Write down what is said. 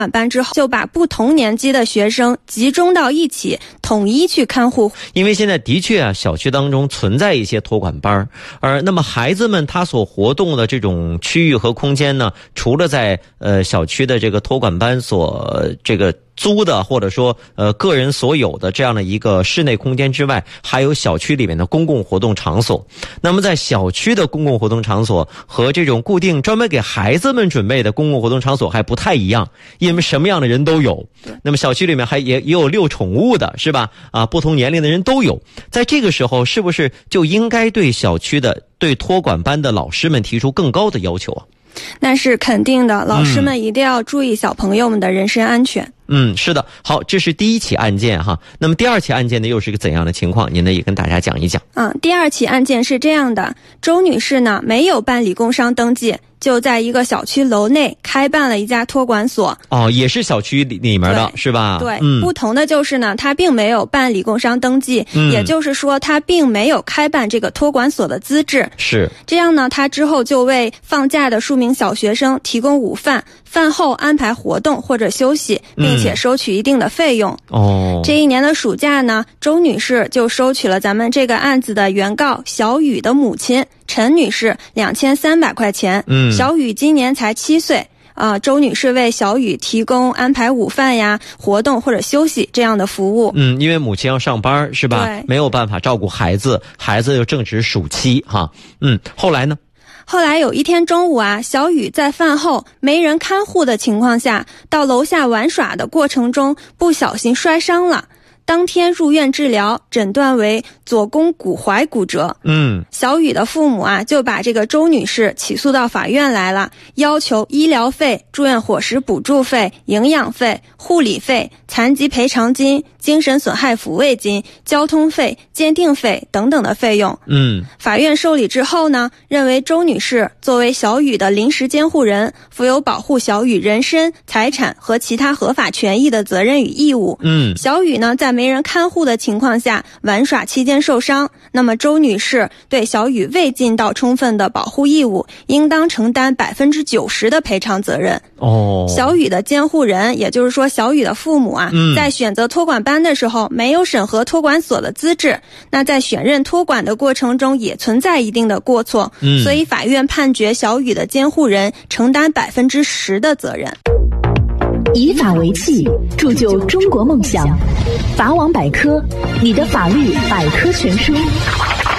班之后，就把不同年级的学生集中到一起，统一去看护。 因为现在的确啊，小区当中存在一些托管班，那么孩子们他所活动的这种区域和空间呢，除了在小区的这个托管班所这个租的或者说个人所有的这样的一个室内空间之外，还有小区里面的公共活动场所。那么在小区的公共活动场所和这种固定专门给孩子们准备的公共活动场所还不太一样，因为什么样的人都有。那么小区里面也有遛宠物的，是吧？不同年龄的人都有。在这个时候，是不是就应该对小区的对托管班的老师们提出更高的要求啊？ 那是肯定的，老师们一定要注意小朋友们的人身安全。 是的。好，这是第一起案件哈。那么第二起案件呢，又是一个怎样的情况？您呢也跟大家讲一讲。 第二起案件是这样的，周女士呢没有办理工商登记，就在一个小区楼内开办了一家托管所。 也是小区里面的是吧？ 对，不同的就是呢，她并没有办理工商登记，也就是说她并没有开办这个托管所的资质。是这样呢，她之后就为放假的数名小学生提供午饭，饭后安排活动或者休息，并且收取一定的费用。这一年的暑假呢，周女士就收取了咱们这个案子的原告小雨的母亲陈女士2300块钱。小雨今年才7岁。周女士为小雨提供安排午饭呀、活动或者休息这样的服务。 因为母亲要上班是吧？没有办法照顾孩子，孩子又正值暑期哈。后来呢？ 后来有一天中午小雨在饭后没人看护的情况下，到楼下玩耍的过程中不小心摔伤了。当天入院治疗，诊断为左肱骨踝骨折。小雨的父母就把这个周女士起诉到法院来了，要求医疗费、住院伙食补助费、营养费、护理费、残疾赔偿金、精神损害抚慰金、交通费、鉴定费等等的费用。法院受理之后呢，认为周女士作为小雨的临时监护人，负有保护小雨人身、财产和其他合法权益的责任与义务。小雨呢，在没人看护的情况下玩耍期间受伤，那么周女士对小雨未尽到充分的保护义务，应当承担90%的赔偿责任。小雨的监护人，也就是说小雨的父母在选择托管班的时候没有审核托管所的资质，那在选任托管的过程中也存在一定的过错，所以法院判决小雨的监护人承担10%的责任。 以法为器，铸就中国梦想。法网百科，你的法律百科全书。